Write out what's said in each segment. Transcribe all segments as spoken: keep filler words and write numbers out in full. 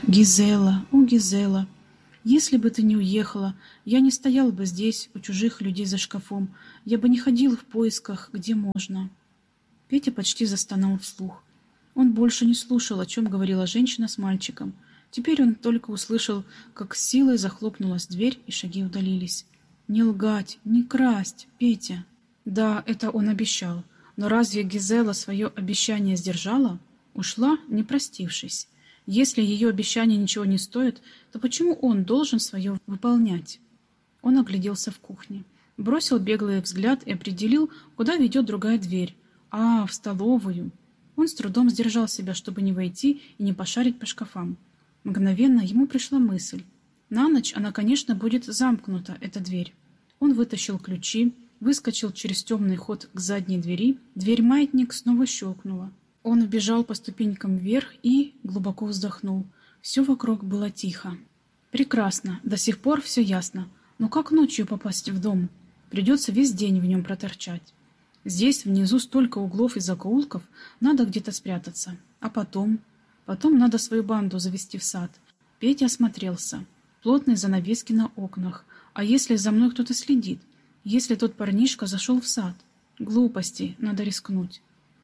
Гизела, о, Гизела, если бы ты не уехала, я не стоял бы здесь, у чужих людей за шкафом, я бы не ходил в поисках, где можно. Петя почти застонал вслух. Он больше не слушал, о чем говорила женщина с мальчиком. Теперь он только услышал, как с силой захлопнулась дверь, и шаги удалились. Не лгать, не красть, Петя. Да, это он обещал. Но разве Гизела свое обещание сдержала? Ушла, не простившись. Если ее обещание ничего не стоит, то почему он должен свое выполнять? Он огляделся в кухне, бросил беглый взгляд и определил, куда ведет другая дверь. А, в столовую. Он с трудом сдержал себя, чтобы не войти и не пошарить по шкафам. Мгновенно ему пришла мысль. На ночь она, конечно, будет замкнута, эта дверь. Он вытащил ключи, выскочил через темный ход к задней двери, дверь-маятник снова щелкнула. Он вбежал по ступенькам вверх и глубоко вздохнул. Все вокруг было тихо. Прекрасно, до сих пор все ясно. Но как ночью попасть в дом? Придется весь день в нем проторчать. Здесь внизу столько углов и закоулков, надо где-то спрятаться. А потом? Потом надо свою банду завести в сад. Петя осмотрелся. Плотные занавески на окнах. А если за мной кто-то следит? Если тот парнишка зашел в сад? Глупости, надо рискнуть.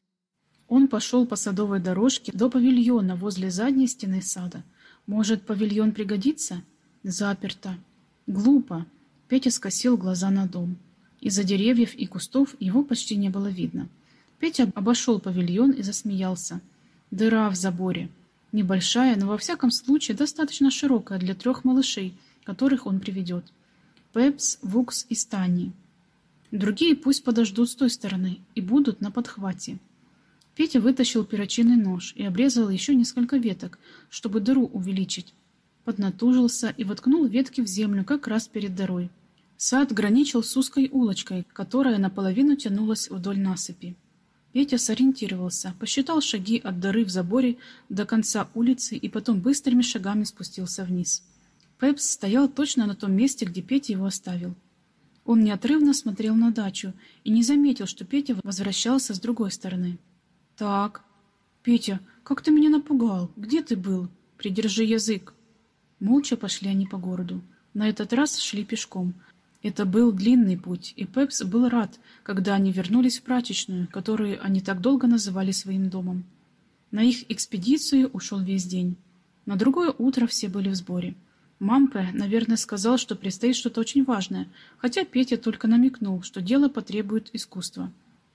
Он пошел по садовой дорожке до павильона возле задней стены сада. Может, павильон пригодится? Заперто. Глупо. Петя скосил глаза на дом. Из-за деревьев и кустов его почти не было видно. Петя обошел павильон и засмеялся. Дыра в заборе. Небольшая, но во всяком случае достаточно широкая для трех малышей, которых он приведет. Пепс, Вукс и Стани. Другие пусть подождут с той стороны и будут на подхвате. Петя вытащил перочинный нож и обрезал еще несколько веток, чтобы дыру увеличить. Поднатужился и воткнул ветки в землю как раз перед дырой. Сад граничил с узкой улочкой, которая наполовину тянулась вдоль насыпи. Петя сориентировался, посчитал шаги от дыры в заборе до конца улицы и потом быстрыми шагами спустился вниз. Пепс стоял точно на том месте, где Петя его оставил. Он неотрывно смотрел на дачу и не заметил, что Петя возвращался с другой стороны. «Так, Петя, как ты меня напугал? Где ты был? Придержи язык!» Молча пошли они по городу. На этот раз шли пешком. Это был длинный путь, и Пепс был рад, когда они вернулись в прачечную, которую они так долго называли своим домом. На их экспедицию ушел весь день. На другое утро все были в сборе. Мампе, наверное, сказал, что предстоит что-то очень важное, хотя Петя только намекнул, что дело потребует искусства.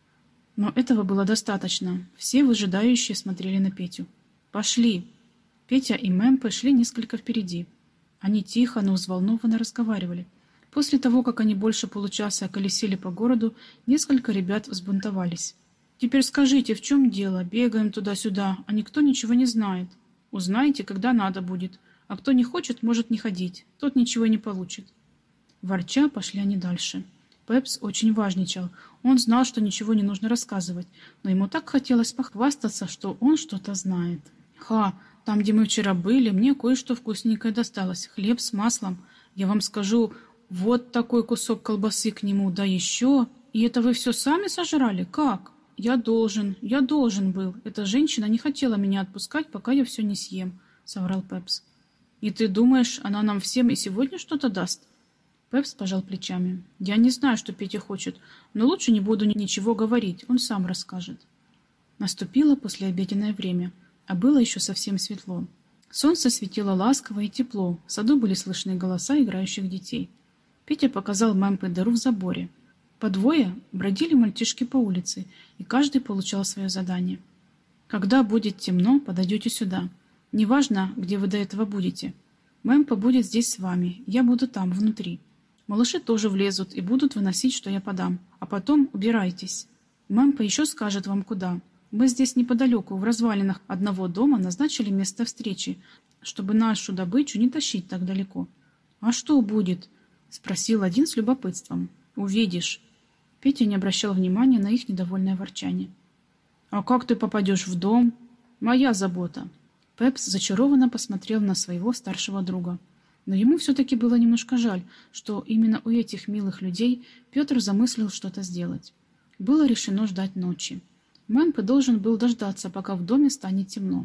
Но этого было достаточно. Все выжидающие смотрели на Петю. «Пошли!» Петя и Мэмпе шли несколько впереди. Они тихо, но взволнованно разговаривали. После того, как они больше получаса колесили по городу, несколько ребят взбунтовались. «Теперь скажите, в чем дело? Бегаем туда-сюда, а никто ничего не знает. Узнаете, когда надо будет. А кто не хочет, может не ходить. Тот ничего не получит». Ворча пошли они дальше. Пепс очень важничал. Он знал, что ничего не нужно рассказывать, но ему так хотелось похвастаться, что он что-то знает. «Ха, там, где мы вчера были, мне кое-что вкусненькое досталось. Хлеб с маслом. Я вам скажу, вот такой кусок колбасы к нему, да еще. И это вы все сами сожрали? Как? Я должен, я должен был. Эта женщина не хотела меня отпускать, пока я все не съем», — соврал Пепс. «И ты думаешь, она нам всем и сегодня что-то даст?» Пепс пожал плечами. «Я не знаю, что Петя хочет, но лучше не буду ничего говорить, он сам расскажет». Наступило послеобеденное время, а было еще совсем светло. Солнце светило ласково и тепло, в саду были слышны голоса играющих детей. Петя показал Мэмпе дыру в заборе. По двое бродили мальчишки по улице, и каждый получал свое задание. «Когда будет темно, подойдете сюда. Неважно, где вы до этого будете. Мэмпе будет здесь с вами, я буду там, внутри. Малыши тоже влезут и будут выносить, что я подам. А потом убирайтесь. Мэмпе еще скажет вам, куда. Мы здесь неподалеку, в развалинах одного дома, назначили место встречи, чтобы нашу добычу не тащить так далеко». «А что будет?» — спросил один с любопытством. «Увидишь». Петя не обращал внимания на их недовольное ворчание. «А как ты попадешь в дом?» «Моя забота». Пепс зачарованно посмотрел на своего старшего друга. Но ему все-таки было немножко жаль, что именно у этих милых людей Петр замыслил что-то сделать. Было решено ждать ночи. Мэмпе должен был дождаться, пока в доме станет темно.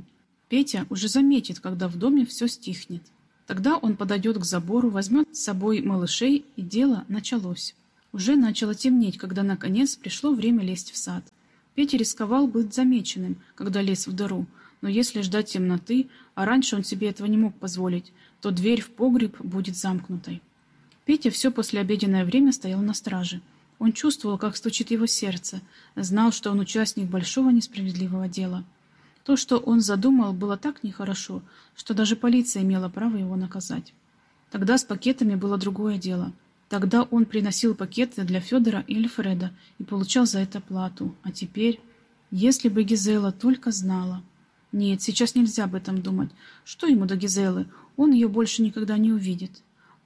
Петя уже заметит, когда в доме все стихнет. Тогда он подойдет к забору, возьмет с собой малышей, и дело началось. Уже начало темнеть, когда наконец пришло время лезть в сад. Петя рисковал быть замеченным, когда лез в дыру, но если ждать темноты, а раньше он себе этого не мог позволить, то дверь в погреб будет замкнутой. Петя все послеобеденное время стоял на страже. Он чувствовал, как стучит его сердце, знал, что он участник большого несправедливого дела. То, что он задумал, было так нехорошо, что даже полиция имела право его наказать. Тогда с пакетами было другое дело. Тогда он приносил пакеты для Федора и Альфреда и получал за это плату. А теперь, если бы Гизела только знала... Нет, сейчас нельзя об этом думать. Что ему до Гизелы? Он ее больше никогда не увидит.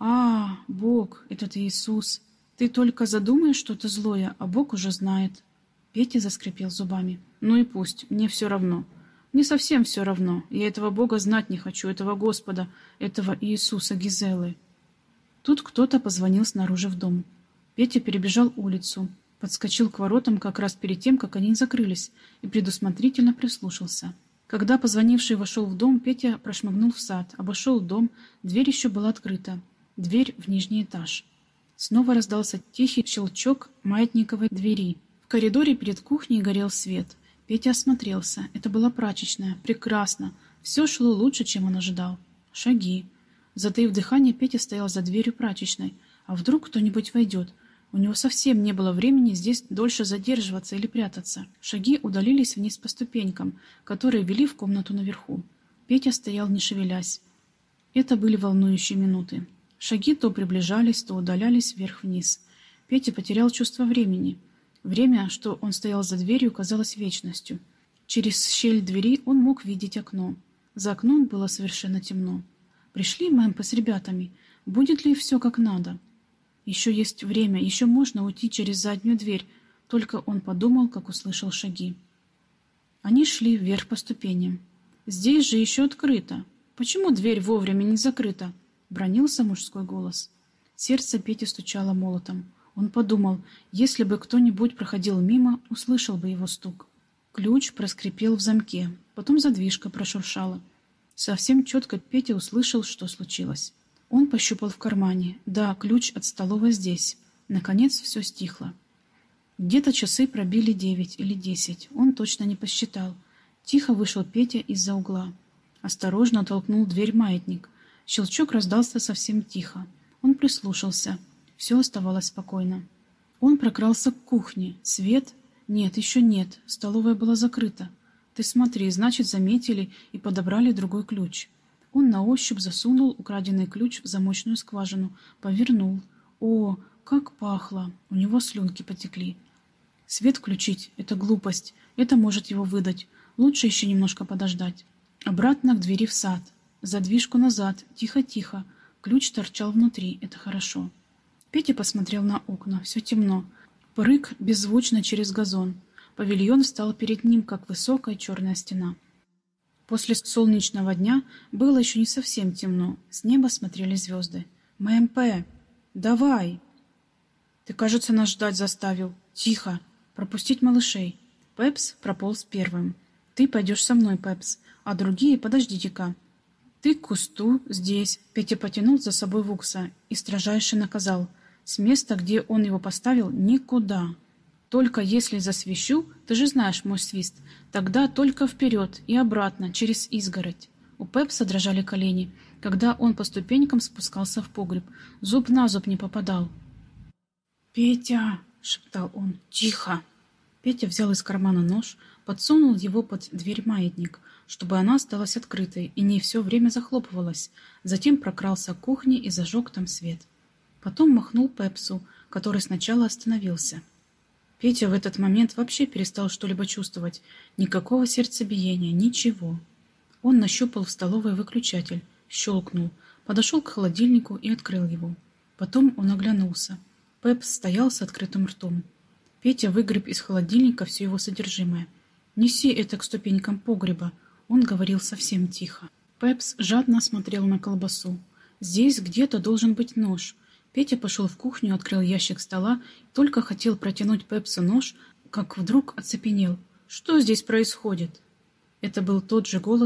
А, Бог, этот Иисус. Ты только задумаешь что-то злое, а Бог уже знает. Петя заскрипел зубами. Ну и пусть, мне все равно. Мне совсем все равно. Я этого Бога знать не хочу, этого Господа, этого Иисуса Гизелы. Тут кто-то позвонил снаружи в дом. Петя перебежал улицу, подскочил к воротам как раз перед тем, как они закрылись, и предусмотрительно прислушался. Когда позвонивший вошел в дом, Петя прошмыгнул в сад, обошел дом, дверь еще была открыта. Дверь в нижний этаж. Снова раздался тихий щелчок маятниковой двери. В коридоре перед кухней горел свет. Петя осмотрелся. Это была прачечная. Прекрасно. Все шло лучше, чем он ожидал. Шаги. Затаив дыхание, Петя стоял за дверью прачечной. А вдруг кто-нибудь войдет? У него совсем не было времени здесь дольше задерживаться или прятаться. Шаги удалились вниз по ступенькам, которые вели в комнату наверху. Петя стоял, не шевелясь. Это были волнующие минуты. Шаги то приближались, то удалялись вверх-вниз. Петя потерял чувство времени. Время, что он стоял за дверью, казалось вечностью. Через щель двери он мог видеть окно. За окном было совершенно темно. Пришли Мэмпы с ребятами. Будет ли все как надо? Еще есть время, еще можно уйти через заднюю дверь. Только он подумал, как услышал шаги. Они шли вверх по ступеням. Здесь же еще открыто. Почему дверь вовремя не закрыта? Бранился мужской голос. Сердце Пети стучало молотом. Он подумал, если бы кто-нибудь проходил мимо, услышал бы его стук. Ключ проскрипел в замке, потом задвижка прошуршала. Совсем четко Петя услышал, что случилось. Он пощупал в кармане. Да, ключ от столовой здесь. Наконец все стихло. Где-то часы пробили девять или десять. Он точно не посчитал. Тихо вышел Петя из-за угла. Осторожно толкнул дверь маятник. Щелчок раздался совсем тихо. Он прислушался. Все оставалось спокойно. Он прокрался к кухне. Свет? Нет, еще нет. Столовая была закрыта. Ты смотри, значит, заметили и подобрали другой ключ. Он на ощупь засунул украденный ключ в замочную скважину, повернул. О, как пахло! У него слюнки потекли. Свет включить — это глупость. Это может его выдать. Лучше еще немножко подождать. Обратно к двери в сад. Задвижку назад. Тихо-тихо. Ключ торчал внутри. Это хорошо. Петя посмотрел на окна. Все темно. Прыг беззвучно через газон. Павильон встал перед ним, как высокая черная стена. После солнечного дня было еще не совсем темно. С неба смотрели звезды. «ММП! Давай!» «Ты, кажется, нас ждать заставил. Тихо! Пропустить малышей!» Пепс прополз первым. «Ты пойдешь со мной, Пепс, а другие подождите-ка!» «Ты к кусту, здесь!» Петя потянул за собой Вукса и строжайше наказал. С места, где он его поставил, никуда. Только если засвищу, ты же знаешь мой свист, тогда только вперед и обратно, через изгородь. У Пепса дрожали колени, когда он по ступенькам спускался в погреб. Зуб на зуб не попадал. «Петя!» — шептал он. «Тихо!» Петя взял из кармана нож, подсунул его под дверь маятник, чтобы она осталась открытой и не все время захлопывалась. Затем прокрался к кухне и зажег там свет. Потом махнул Пепсу, который сначала остановился. Петя в этот момент вообще перестал что-либо чувствовать. Никакого сердцебиения, ничего. Он нащупал в столовой выключатель, щелкнул, подошел к холодильнику и открыл его. Потом он оглянулся. Пепс стоял с открытым ртом. Петя выгреб из холодильника все его содержимое. «Неси это к ступенькам погреба», — он говорил совсем тихо. Пепс жадно смотрел на колбасу. «Здесь где-то должен быть нож». Петя пошел в кухню, открыл ящик стола, только хотел протянуть Пепсу нож, как вдруг оцепенел. «Что здесь происходит?» Это был тот же голос,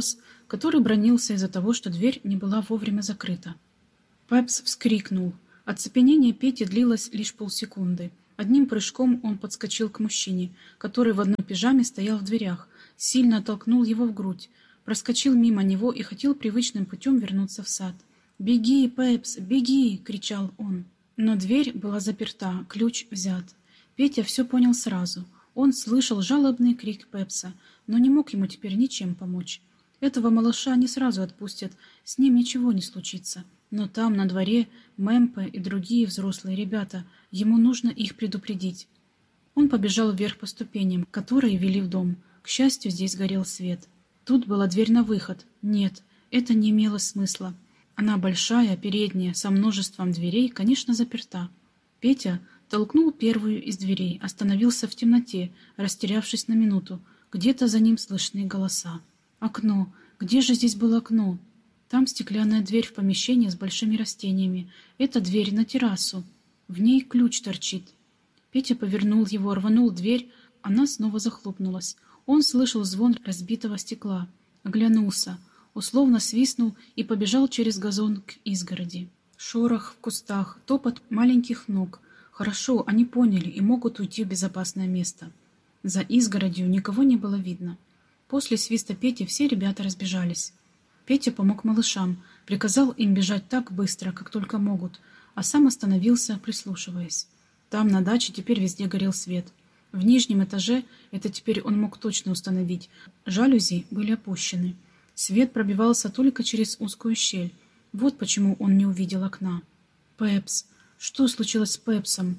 который бранился из-за того, что дверь не была вовремя закрыта. Пепс вскрикнул. Оцепенение Пети длилось лишь полсекунды. Одним прыжком он подскочил к мужчине, который в одной пижаме стоял в дверях, сильно толкнул его в грудь, проскочил мимо него и хотел привычным путем вернуться в сад. «Беги, Пепс, беги!» — кричал он. Но дверь была заперта, ключ взят. Петя все понял сразу. Он слышал жалобный крик Пепса, но не мог ему теперь ничем помочь. Этого малыша не сразу отпустят, с ним ничего не случится. Но там, на дворе, Мэмпе и другие взрослые ребята, ему нужно их предупредить. Он побежал вверх по ступеням, которые вели в дом. К счастью, здесь горел свет. Тут была дверь на выход. Нет, это не имело смысла. Она большая, передняя, со множеством дверей, конечно, заперта. Петя толкнул первую из дверей, остановился в темноте, растерявшись на минуту. Где-то за ним слышны голоса. Окно. Где же здесь было окно? Там стеклянная дверь в помещение с большими растениями. Это дверь на террасу. В ней ключ торчит. Петя повернул его, рванул дверь. Она снова захлопнулась. Он слышал звон разбитого стекла. Оглянулся. Условно свистнул и побежал через газон к изгороди. Шорох в кустах, топот маленьких ног. Хорошо, они поняли и могут уйти в безопасное место. За изгородью никого не было видно. После свиста Пети все ребята разбежались. Петя помог малышам, приказал им бежать так быстро, как только могут, а сам остановился, прислушиваясь. Там, на даче, теперь везде горел свет. В нижнем этаже, это теперь он мог точно установить, жалюзи были опущены. Свет пробивался только через узкую щель. Вот почему он не увидел окна. «Пепс! Что случилось с Пепсом?»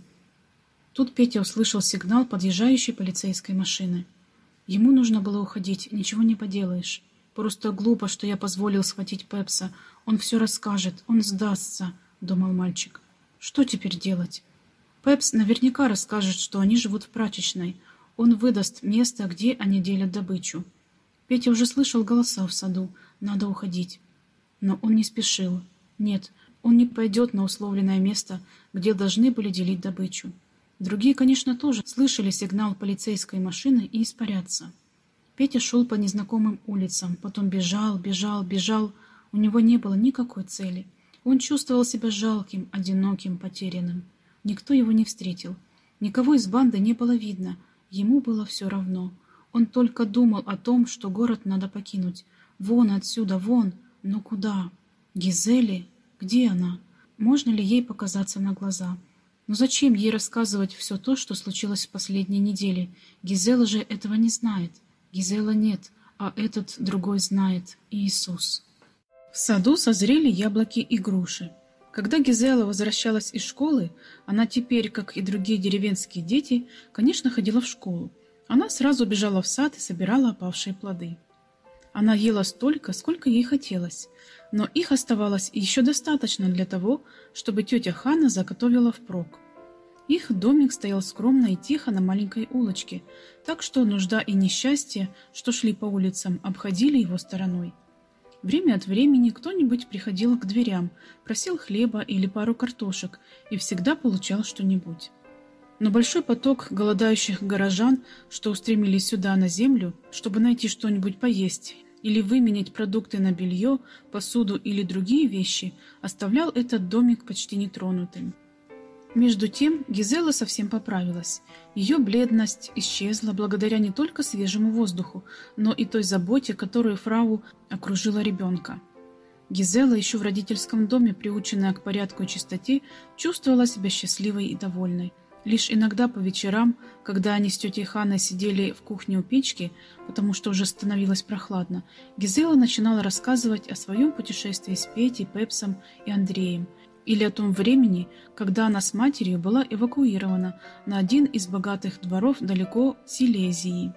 Тут Петя услышал сигнал подъезжающей полицейской машины. Ему нужно было уходить, ничего не поделаешь. Просто глупо, что я позволил схватить Пепса. Он все расскажет, он сдастся, — думал мальчик. Что теперь делать? Пепс наверняка расскажет, что они живут в прачечной. Он выдаст место, где они делят добычу. Петя уже слышал голоса в саду. Надо уходить. Но он не спешил. Нет, он не пойдет на условленное место, где должны были делить добычу. Другие, конечно, тоже слышали сигнал полицейской машины и испарятся. Петя шел по незнакомым улицам, потом бежал, бежал, бежал. У него не было никакой цели. Он чувствовал себя жалким, одиноким, потерянным. Никто его не встретил. Никого из банды не было видно. Ему было все равно. Он только думал о том, что город надо покинуть. Вон отсюда, вон. Но куда? Гизели? Где она? Можно ли ей показаться на глаза? Но зачем ей рассказывать все то, что случилось в последней неделе? Гизела же этого не знает. Гизела нет, а этот другой знает — Иисус. В саду созрели яблоки и груши. Когда Гизела возвращалась из школы, она теперь, как и другие деревенские дети, конечно, ходила в школу. Она сразу бежала в сад и собирала опавшие плоды. Она ела столько, сколько ей хотелось, но их оставалось еще достаточно для того, чтобы тетя Хана заготовила впрок. Их домик стоял скромно и тихо на маленькой улочке, так что нужда и несчастье, что шли по улицам, обходили его стороной. Время от времени кто-нибудь приходил к дверям, просил хлеба или пару картошек и всегда получал что-нибудь. Но большой поток голодающих горожан, что устремились сюда на землю, чтобы найти что-нибудь поесть или выменять продукты на белье, посуду или другие вещи, оставлял этот домик почти нетронутым. Между тем Гизела совсем поправилась. Ее бледность исчезла благодаря не только свежему воздуху, но и той заботе, которую фрау окружила ребенка. Гизела, еще в родительском доме, приученная к порядку и чистоте, чувствовала себя счастливой и довольной. Лишь иногда по вечерам, когда они с тетей Ханой сидели в кухне у печки, потому что уже становилось прохладно, Гизела начинала рассказывать о своем путешествии с Петей, Пепсом и Андреем, или о том времени, когда она с матерью была эвакуирована на один из богатых дворов далеко в Силезии.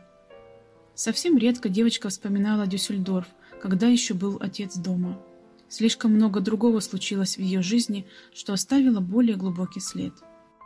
Совсем редко девочка вспоминала Дюссельдорф, когда еще был отец дома. Слишком много другого случилось в ее жизни, что оставило более глубокий след.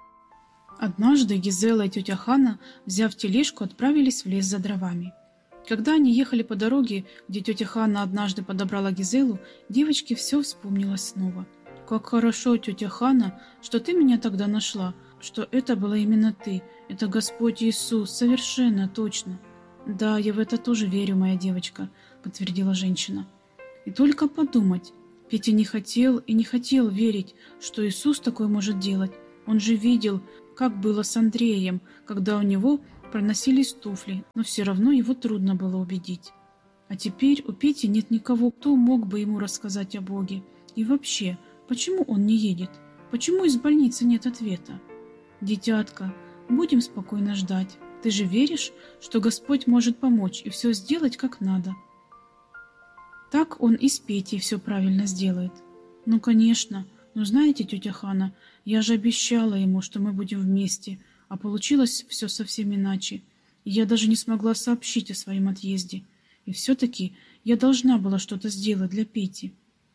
Однажды Гизела и тетя Хана, взяв тележку, отправились в лес за дровами. Когда они ехали по дороге, где тетя Хана однажды подобрала Гизелу, девочке все вспомнилось снова. «Как хорошо, тетя Хана, что ты меня тогда нашла, что это была именно ты, это Господь Иисус, совершенно точно». «Да, я в это тоже верю, моя девочка», — подтвердила женщина. И только подумать, Петя не хотел и не хотел верить, что Иисус такое может делать. Он же видел, как было с Андреем, когда у него проносились туфли, но все равно его трудно было убедить. А теперь у Пети нет никого, кто мог бы ему рассказать о Боге. И вообще, почему он не едет? Почему из больницы нет ответа? Дитятка, будем спокойно ждать. Ты же веришь, что Господь может помочь и все сделать как надо? Так он и с Петей все правильно сделает. Ну, конечно. Но знаете, тетя Хана, я же обещала ему, что мы будем вместе, а получилось все совсем иначе. И я даже не смогла сообщить о своем отъезде. И все-таки я должна была что-то сделать для Пети.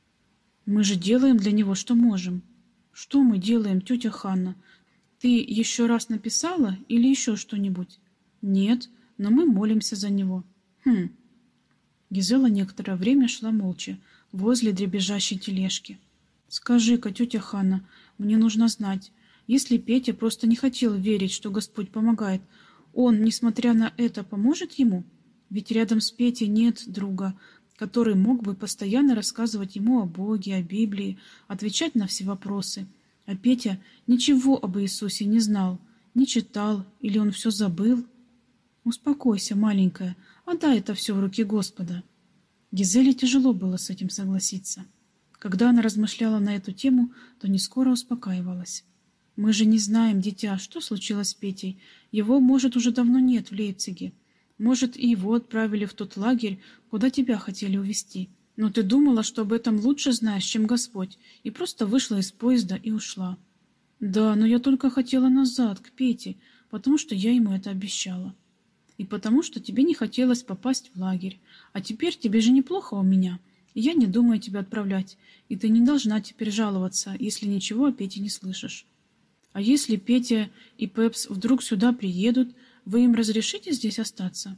Мы же делаем для него, что можем. Что мы делаем, тетя Ханна? Ты еще раз написала или еще что-нибудь? Нет, но мы молимся за него. Хм. Гизела некоторое время шла молча, возле дребезжащей тележки. «Скажи-ка, тетя Ханна, мне нужно знать, если Петя просто не хотел верить, что Господь помогает, он, несмотря на это, поможет ему? Ведь рядом с Петей нет друга, который мог бы постоянно рассказывать ему о Боге, о Библии, отвечать на все вопросы. А Петя ничего об Иисусе не знал, не читал, или он все забыл? Успокойся, маленькая, отдай это все в руки Господа». Гизеле тяжело было с этим согласиться. Когда она размышляла на эту тему, то не скоро успокаивалась. «Мы же не знаем, дитя, что случилось с Петей. Его, может, уже давно нет в Лейпциге. Может, и его отправили в тот лагерь, куда тебя хотели увезти. Но ты думала, что об этом лучше знаешь, чем Господь, и просто вышла из поезда и ушла». «Да, но я только хотела назад, к Пете, потому что я ему это обещала. И потому что тебе не хотелось попасть в лагерь. А теперь тебе же неплохо у меня. И я не думаю тебя отправлять, и ты не должна теперь жаловаться, если ничего о Пете не слышишь. А если Петя и Пепс вдруг сюда приедут, вы им разрешите здесь остаться?»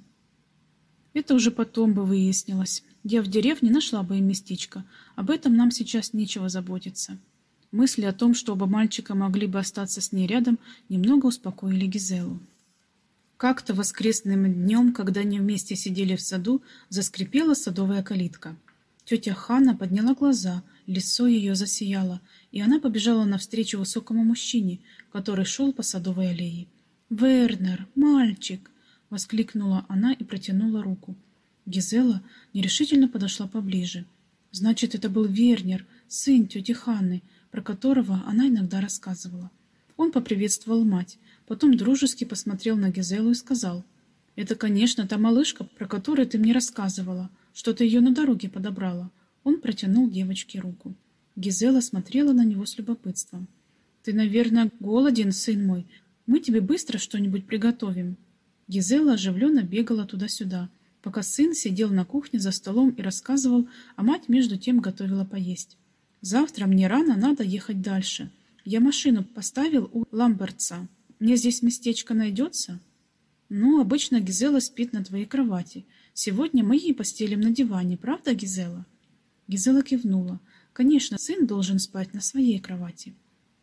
Это уже потом бы выяснилось. Я в деревне нашла бы им местечко. Об этом нам сейчас нечего заботиться. Мысли о том, что оба мальчика могли бы остаться с ней рядом, немного успокоили Гизелу. Как-то воскресным днем, когда они вместе сидели в саду, заскрипела садовая калитка. Тетя Ханна подняла глаза, лицо ее засияло, и она побежала навстречу высокому мужчине, который шел по садовой аллее. «Вернер, мальчик!» — воскликнула она и протянула руку. Гизела нерешительно подошла поближе. Значит, это был Вернер, сын тети Ханны, про которого она иногда рассказывала. Он поприветствовал мать, потом дружески посмотрел на Гизелу и сказал: «Это, конечно, та малышка, про которую ты мне рассказывала. Что-то ее на дороге подобрала». Он протянул девочке руку. Гизела смотрела на него с любопытством. «Ты, наверное, голоден, сын мой. Мы тебе быстро что-нибудь приготовим». Гизела оживленно бегала туда-сюда, пока сын сидел на кухне за столом и рассказывал, а мать между тем готовила поесть. «Завтра мне рано надо ехать дальше. Я машину поставил у Ламбертса. Мне здесь местечко найдется?» «Ну, обычно Гизела спит на твоей кровати. Сегодня мы ей постелим на диване, правда, Гизела?» Гизела кивнула. «Конечно, сын должен спать на своей кровати».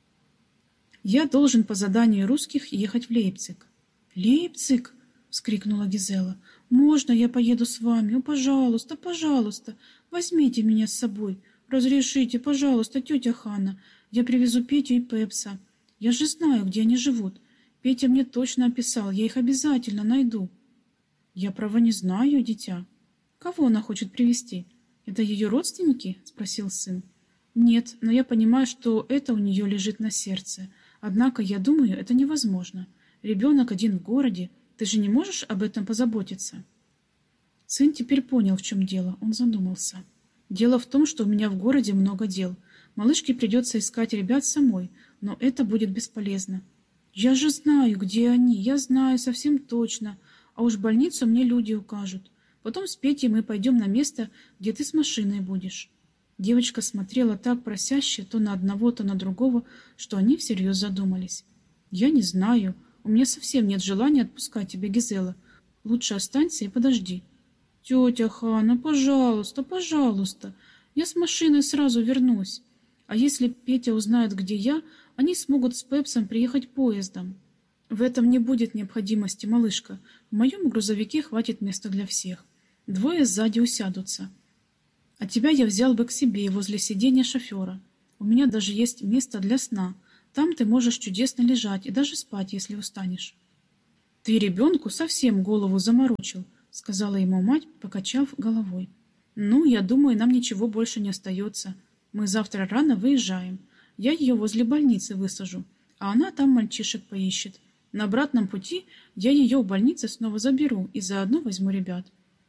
«Я должен по заданию русских ехать в Лейпциг». «Лейпциг?» — вскрикнула Гизела. «Можно я поеду с вами? О, пожалуйста, пожалуйста, возьмите меня с собой. Разрешите, пожалуйста, тетя Ханна. Я привезу Петю и Пепса. Я же знаю, где они живут. Петя мне точно описал, я их обязательно найду». «Я, право, не знаю, дитя. Кого она хочет привезти? Это ее родственники?» — спросил сын. «Нет, но я понимаю, что это у нее лежит на сердце. Однако, я думаю, это невозможно. Ребенок один в городе. Ты же не можешь об этом позаботиться?» Сын теперь понял, в чем дело. Он задумался. «Дело в том, что у меня в городе много дел. Малышке придется искать ребят самой, но это будет бесполезно. Я же знаю, где они, я знаю совсем точно, а уж больницу мне люди укажут. Потом с Петей мы пойдем на место, где ты с машиной будешь». Девочка смотрела так просяще то на одного, то на другого, что они всерьез задумались. «Я не знаю. У меня совсем нет желания отпускать тебя, Гизела. Лучше останься и подожди». «Тетя Ханна, пожалуйста, пожалуйста. Я с машиной сразу вернусь. А если Петя узнает, где я, они смогут с Пепсом приехать поездом». «В этом не будет необходимости, малышка. В моем грузовике хватит места для всех. Двое сзади усядутся. А тебя я взял бы к себе возле сиденья шофера. У меня даже есть место для сна. Там ты можешь чудесно лежать и даже спать, если устанешь». «Ты ребенку совсем голову заморочил», — сказала ему мать, покачав головой. «Ну, я думаю, нам ничего больше не остается. Мы завтра рано выезжаем. Я ее возле больницы высажу, а она там мальчишек поищет. На обратном пути я ее в больнице снова заберу и заодно возьму ребят.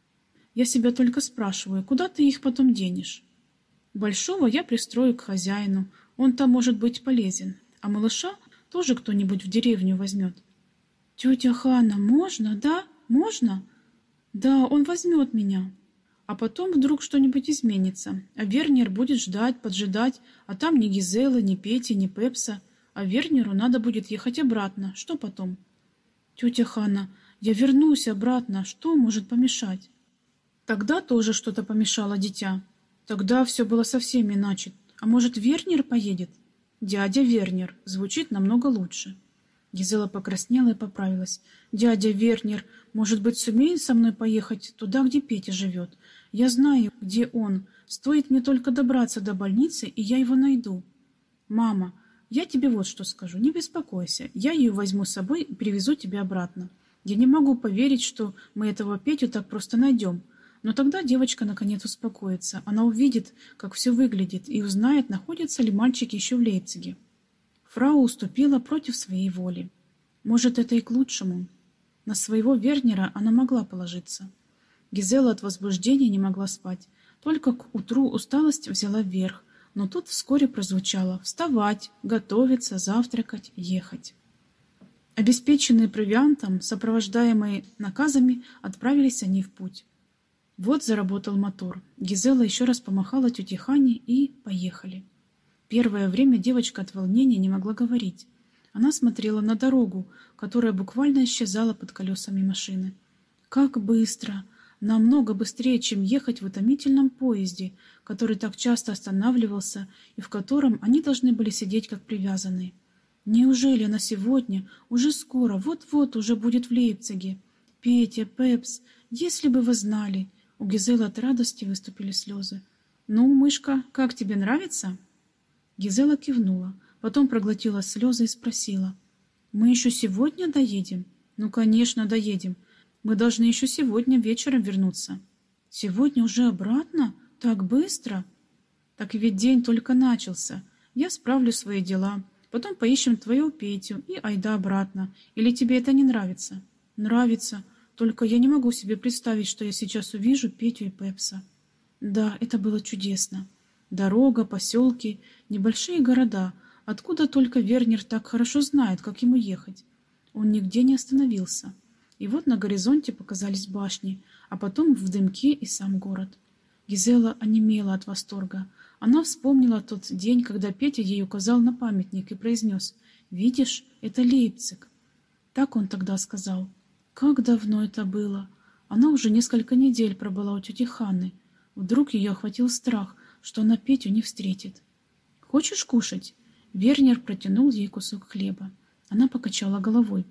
Я себя только спрашиваю, куда ты их потом денешь? Большого я пристрою к хозяину, он там может быть полезен, а малыша тоже кто-нибудь в деревню возьмет». «Тетя Хана, можно, да? Можно?» «Да, он возьмет меня». А потом вдруг что-нибудь изменится, а Вернер будет ждать, поджидать, а там ни Гизелы, ни Пети, ни Пепса, а Вернеру надо будет ехать обратно. Что потом? «Тетя Хана, я вернусь обратно, что может помешать?» Тогда тоже что-то помешало, дитя. Тогда все было совсем иначе. А может, Вернер поедет? «Дядя Вернер» звучит намного лучше. Гизела покраснела и поправилась. «Дядя Вернер, может быть, сумеет со мной поехать туда, где Петя живет? Я знаю, где он. Стоит мне только добраться до больницы, и я его найду». «Мама, я тебе вот что скажу. Не беспокойся. Я ее возьму с собой и привезу тебя обратно. Я не могу поверить, что мы этого Петю так просто найдем». Но тогда девочка наконец успокоится. Она увидит, как все выглядит, и узнает, находится ли мальчик еще в Лейпциге. Фрау уступила против своей воли. Может, это и к лучшему. На своего Вернера она могла положиться. Гизела от возбуждения не могла спать. Только к утру усталость взяла вверх, но тут вскоре прозвучало «вставать, готовиться, завтракать, ехать». Обеспеченные провиантом, сопровождаемые наказами, отправились они в путь. Вот заработал мотор. Гизела еще раз помахала тете Хане и поехали. Первое время девочка от волнения не могла говорить. Она смотрела на дорогу, которая буквально исчезала под колесами машины. Как быстро! Намного быстрее, чем ехать в утомительном поезде, который так часто останавливался и в котором они должны были сидеть как привязанные. Неужели она сегодня, уже скоро, вот-вот уже будет в Лейпциге? Петя, Пепс, если бы вы знали! У Гизелы от радости выступили слезы. «Ну, мышка, как тебе нравится?» Гизела кивнула, потом проглотила слезы и спросила. «Мы еще сегодня доедем?» «Ну, конечно, доедем. Мы должны еще сегодня вечером вернуться». «Сегодня уже обратно? Так быстро?» «Так ведь день только начался. Я справлю свои дела. Потом поищем твою Петю и айда обратно. Или тебе это не нравится?» «Нравится. Только я не могу себе представить, что я сейчас увижу Петю и Пепса». Да, это было чудесно. Дорога, поселки, небольшие города, откуда только Вернер так хорошо знает, как ему ехать. Он нигде не остановился. И вот на горизонте показались башни, а потом в дымке и сам город. Гизела онемела от восторга. Она вспомнила тот день, когда Петя ей указал на памятник и произнес: «Видишь, это Лейпциг». Так он тогда сказал. Как давно это было! Она уже несколько недель пробыла у тети Ханны. Вдруг ее охватил страх, что она Петю не встретит. «Хочешь кушать?» Вернер протянул ей кусок хлеба. Она покачала головой.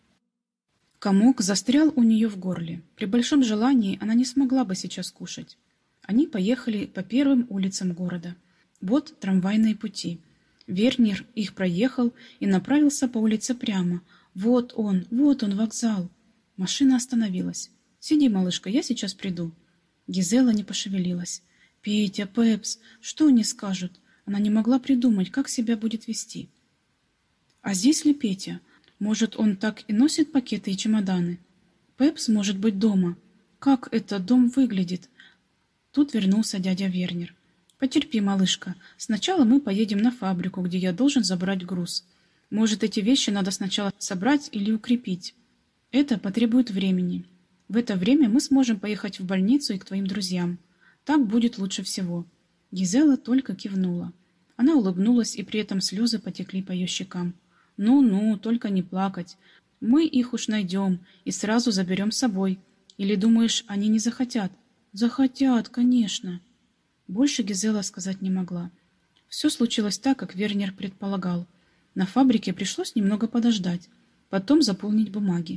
Комок застрял у нее в горле. При большом желании она не смогла бы сейчас кушать. Они поехали по первым улицам города. Вот трамвайные пути. Вернер их проехал и направился по улице прямо. Вот он, вот он, вокзал. Машина остановилась. «Сиди, малышка, я сейчас приду». Гизела не пошевелилась. «Петя, Пепс, что они скажут?» Она не могла придумать, как себя будет вести. А здесь ли Петя? Может, он так и носит пакеты и чемоданы? Пепс может быть дома. Как этот дом выглядит? Тут вернулся дядя Вернер. «Потерпи, малышка. Сначала мы поедем на фабрику, где я должен забрать груз. Может, эти вещи надо сначала собрать или укрепить. Это потребует времени. В это время мы сможем поехать в больницу и к твоим друзьям. Так будет лучше всего». Гизела только кивнула. Она улыбнулась, и при этом слезы потекли по ее щекам. «Ну-ну, только не плакать. Мы их уж найдем и сразу заберем с собой. Или думаешь, они не захотят?» «Захотят, конечно». Больше Гизела сказать не могла. Все случилось так, как Вернер предполагал. На фабрике пришлось немного подождать, потом заполнить бумаги.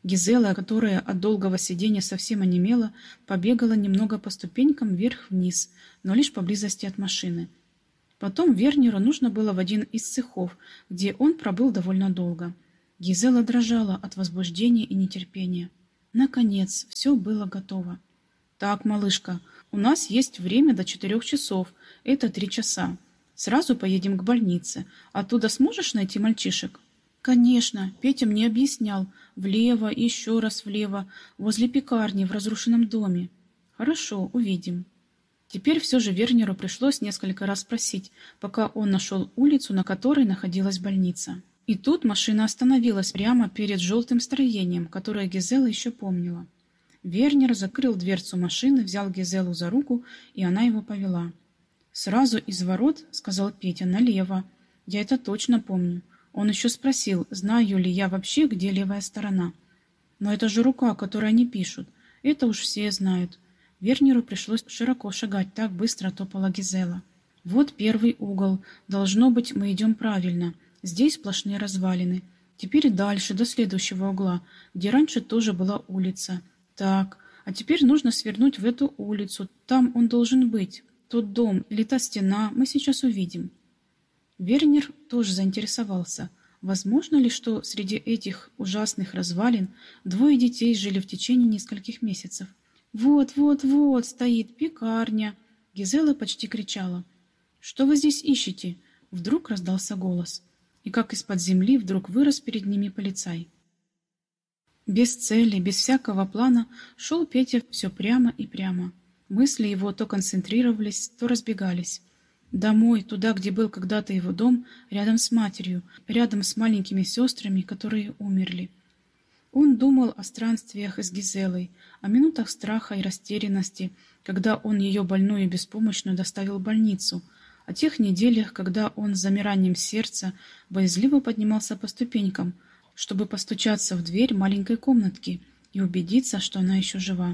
Гизела, которая от долгого сидения совсем онемела, побегала немного по ступенькам вверх-вниз, но лишь поблизости от машины. Потом Вернеру нужно было в один из цехов, где он пробыл довольно долго. Гизела дрожала от возбуждения и нетерпения. Наконец, все было готово. «Так, малышка, у нас есть время до четырех часов. Это три часа. Сразу поедем к больнице. Оттуда сможешь найти мальчишек?» «Конечно, Петя мне объяснял. Влево и еще раз влево, возле пекарни в разрушенном доме». «Хорошо, увидим». Теперь все же Вернеру пришлось несколько раз спросить, пока он нашел улицу, на которой находилась больница. И тут машина остановилась прямо перед желтым строением, которое Гизела еще помнила. Вернер закрыл дверцу машины, взял Гизелу за руку, и она его повела. «Сразу из ворот, — сказал Петя, — налево. Я это точно помню. Он еще спросил, знаю ли я вообще, где левая сторона. Но это же рука, которой они пишут. Это уж все знают». Вернеру пришлось широко шагать, так быстро топала Гизела. «Вот первый угол. Должно быть, мы идем правильно. Здесь сплошные развалины. Теперь дальше, до следующего угла, где раньше тоже была улица. Так, а теперь нужно свернуть в эту улицу. Там он должен быть. Тот дом или та стена, мы сейчас увидим». Вернер тоже заинтересовался. Возможно ли, что среди этих ужасных развалин двое детей жили в течение нескольких месяцев? «Вот, вот, вот, стоит пекарня!» Гизела почти кричала. «Что вы здесь ищете?» Вдруг раздался голос. И как из-под земли вдруг вырос перед ними полицай. Без цели, без всякого плана шел Петя все прямо и прямо. Мысли его то концентрировались, то разбегались. Домой, туда, где был когда-то его дом, рядом с матерью, рядом с маленькими сестрами, которые умерли. Он думал о странствиях с Гизелой, о минутах страха и растерянности, когда он ее больную и беспомощную доставил в больницу, о тех неделях, когда он с замиранием сердца боязливо поднимался по ступенькам, чтобы постучаться в дверь маленькой комнатки и убедиться, что она еще жива.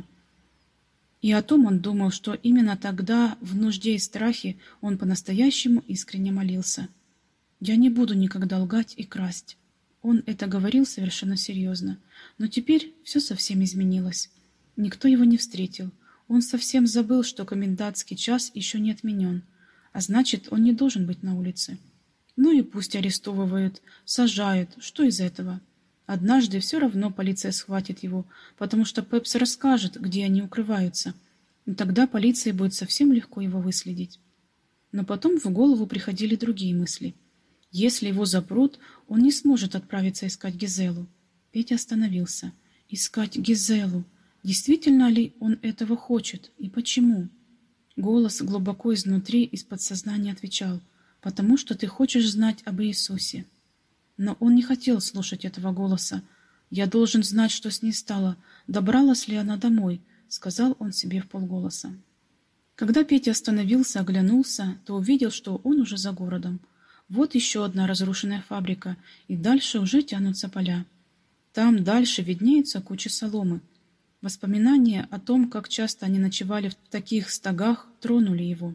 И о том он думал, что именно тогда, в нужде и страхе, он по-настоящему искренне молился. «Я не буду никогда лгать и красть». Он это говорил совершенно серьезно. Но теперь все совсем изменилось. Никто его не встретил. Он совсем забыл, что комендантский час еще не отменен. А значит, он не должен быть на улице. Ну и пусть арестовывают, сажают. Что из этого? Однажды все равно полиция схватит его, потому что Пепс расскажет, где они укрываются. И тогда полиции будет совсем легко его выследить. Но потом в голову приходили другие мысли. Если его запрут, он не сможет отправиться искать Гизелу. Петя остановился. Искать Гизелу. Действительно ли он этого хочет? И почему? Голос глубоко изнутри, из подсознания отвечал. Потому что ты хочешь знать об Иисусе. Но он не хотел слушать этого голоса. «Я должен знать, что с ней стало. Добралась ли она домой?» — сказал он себе вполголоса. Когда Петя остановился, оглянулся, то увидел, что он уже за городом. Вот еще одна разрушенная фабрика, и дальше уже тянутся поля. Там дальше виднеются кучи соломы. Воспоминания о том, как часто они ночевали в таких стогах, тронули его.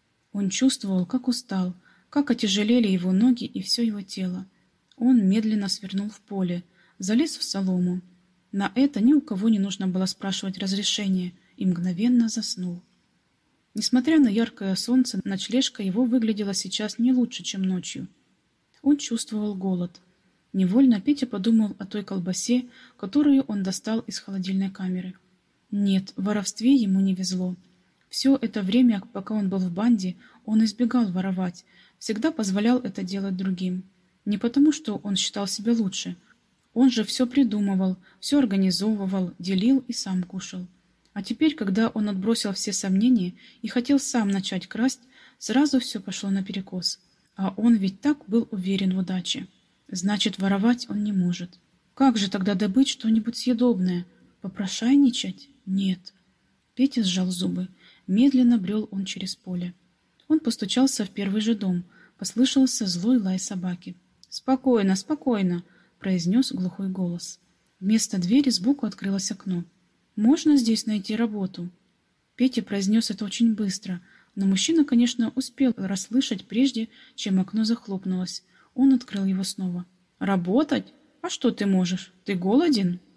Он чувствовал, как устал, как отяжелели его ноги и все его тело. Он медленно свернул в поле, залез в солому. На это ни у кого не нужно было спрашивать разрешения, и мгновенно заснул. Несмотря на яркое солнце, ночлежка его выглядела сейчас не лучше, чем ночью. Он чувствовал голод. Невольно Петя подумал о той колбасе, которую он достал из холодильной камеры. Нет, в воровстве ему не везло. Все это время, пока он был в банде, он избегал воровать, всегда позволял это делать другим. Не потому, что он считал себя лучше. Он же все придумывал, все организовывал, делил и сам кушал. А теперь, когда он отбросил все сомнения и хотел сам начать красть, сразу все пошло наперекос. А он ведь так был уверен в удаче. Значит, воровать он не может. Как же тогда добыть что-нибудь съедобное? Попрошайничать? Нет. Петя сжал зубы. Медленно брел он через поле. Он постучался в первый же дом. Послышался злой лай собаки. «Спокойно, спокойно!» — произнес глухой голос. Вместо двери сбоку открылось окно. «Можно здесь найти работу?» Петя произнес это очень быстро, но мужчина, конечно, успел расслышать прежде, чем окно захлопнулось. Он открыл его снова. «Работать? А что ты можешь? Ты голоден?»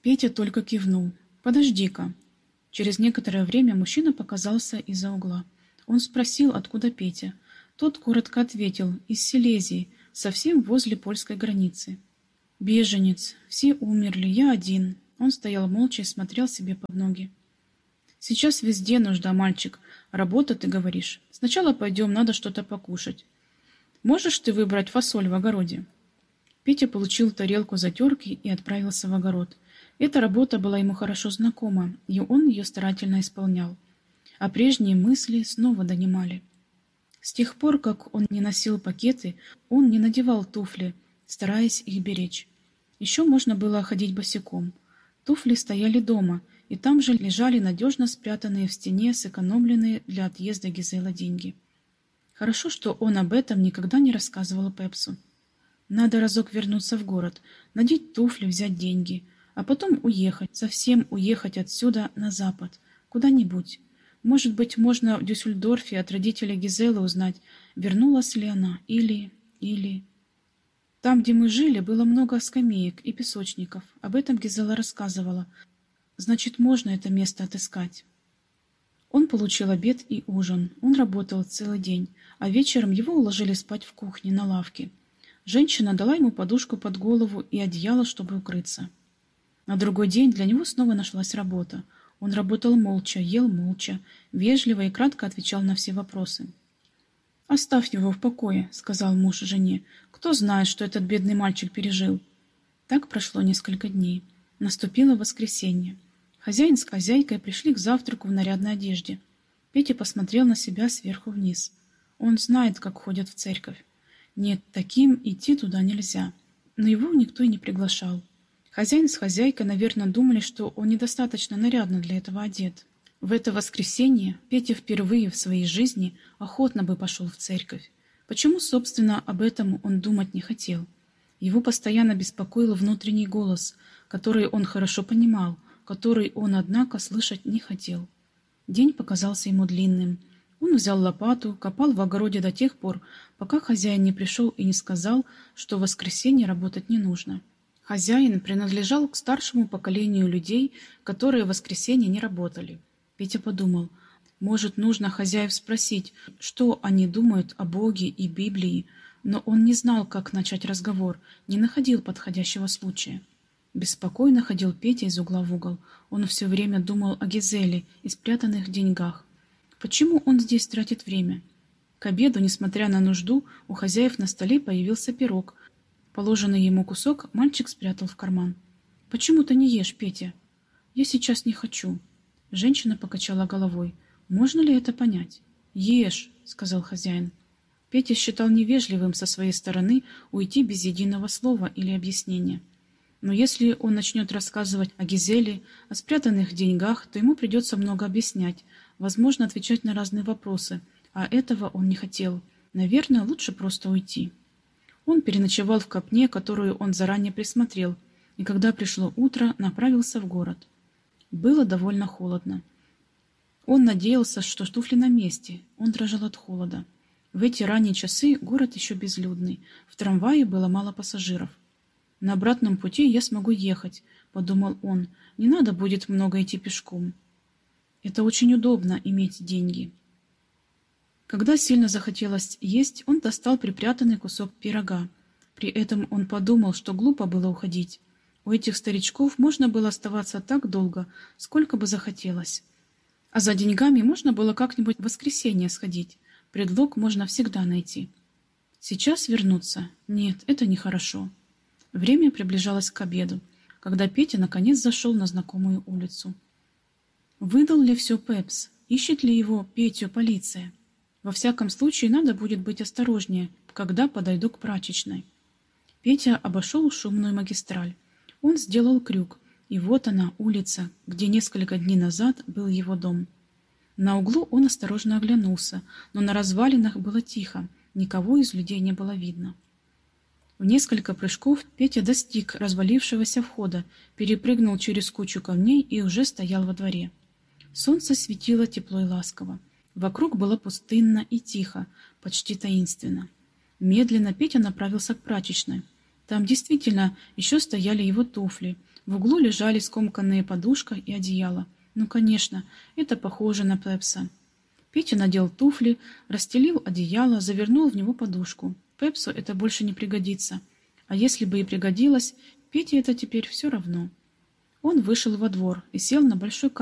Петя только кивнул. «Подожди-ка». Через некоторое время мужчина показался из-за угла. Он спросил, откуда Петя. Тот коротко ответил: «Из Силезии, совсем возле польской границы». «Беженец. Все умерли, я один». Он стоял молча и смотрел себе под ноги. «Сейчас везде нужда, мальчик. Работа, ты говоришь. Сначала пойдем, надо что-то покушать. Можешь ты выбрать фасоль в огороде?» Петя получил тарелку затерки и отправился в огород. Эта работа была ему хорошо знакома, и он ее старательно исполнял. А прежние мысли снова донимали. С тех пор, как он не носил пакеты, он не надевал туфли, стараясь их беречь. Еще можно было ходить босиком. Туфли стояли дома, и там же лежали надежно спрятанные в стене сэкономленные для отъезда Гизела деньги. Хорошо, что он об этом никогда не рассказывал Пепсу. Надо разок вернуться в город, надеть туфли, взять деньги, а потом уехать, совсем уехать отсюда на запад, куда-нибудь. Может быть, можно в Дюссельдорфе от родителей Гизелы узнать, вернулась ли она, или... или... Там, где мы жили, было много скамеек и песочников. Об этом Гизела рассказывала. Значит, можно это место отыскать. Он получил обед и ужин. Он работал целый день, а вечером его уложили спать в кухне на лавке. Женщина дала ему подушку под голову и одеяло, чтобы укрыться. На другой день для него снова нашлась работа. Он работал молча, ел молча, вежливо и кратко отвечал на все вопросы. «Оставь его в покое», — сказал муж жене. «Кто знает, что этот бедный мальчик пережил». Так прошло несколько дней. Наступило воскресенье. Хозяин с хозяйкой пришли к завтраку в нарядной одежде. Петя посмотрел на себя сверху вниз. Он знает, как ходят в церковь. Нет, таким идти туда нельзя. Но его никто и не приглашал. Хозяин с хозяйкой, наверное, думали, что он недостаточно нарядно для этого одет. В это воскресенье Петя впервые в своей жизни охотно бы пошел в церковь. Почему, собственно, об этом он думать не хотел? Его постоянно беспокоил внутренний голос, который он хорошо понимал, который он, однако, слышать не хотел. День показался ему длинным. Он взял лопату, копал в огороде до тех пор, пока хозяин не пришел и не сказал, что в воскресенье работать не нужно. Хозяин принадлежал к старшему поколению людей, которые в воскресенье не работали. Петя подумал, может, нужно хозяев спросить, что они думают о Боге и Библии, но он не знал, как начать разговор, не находил подходящего случая. Беспокойно ходил Петя из угла в угол. Он все время думал о Гизеле и спрятанных деньгах. Почему он здесь тратит время? К обеду, несмотря на нужду, у хозяев на столе появился пирог. Положенный ему кусок мальчик спрятал в карман. «Почему ты не ешь, Петя?» «Я сейчас не хочу». Женщина покачала головой. «Можно ли это понять?» «Ешь», — сказал хозяин. Петя считал невежливым со своей стороны уйти без единого слова или объяснения. Но если он начнет рассказывать о Гизеле, о спрятанных деньгах, то ему придется много объяснять, возможно, отвечать на разные вопросы, а этого он не хотел. Наверное, лучше просто уйти. Он переночевал в копне, которую он заранее присмотрел, и когда пришло утро, направился в город. Было довольно холодно. Он надеялся, что туфли на месте. Он дрожал от холода. В эти ранние часы город еще безлюдный. В трамвае было мало пассажиров. «На обратном пути я смогу ехать», — подумал он. «Не надо будет много идти пешком. Это очень удобно иметь деньги». Когда сильно захотелось есть, он достал припрятанный кусок пирога. При этом он подумал, что глупо было уходить. У этих старичков можно было оставаться так долго, сколько бы захотелось. А за деньгами можно было как-нибудь в воскресенье сходить. Предлог можно всегда найти. Сейчас вернуться? Нет, это нехорошо. Время приближалось к обеду, когда Петя наконец зашел на знакомую улицу. Выдал ли все Пепс? Ищет ли его Петю полиция? Во всяком случае, надо будет быть осторожнее, когда подойду к прачечной. Петя обошел шумную магистраль. Он сделал крюк, и вот она, улица, где несколько дней назад был его дом. На углу он осторожно оглянулся, но на развалинах было тихо, никого из людей не было видно. В несколько прыжков Петя достиг развалившегося входа, перепрыгнул через кучу камней и уже стоял во дворе. Солнце светило тепло и ласково. Вокруг было пустынно и тихо, почти таинственно. Медленно Петя направился к прачечной. Там действительно еще стояли его туфли. В углу лежали скомканные подушка и одеяло. Ну, конечно, это похоже на Пепса. Петя надел туфли, расстелил одеяло, завернул в него подушку. Пепсу это больше не пригодится. А если бы и пригодилось, Пете это теперь все равно. Он вышел во двор и сел на большой камень.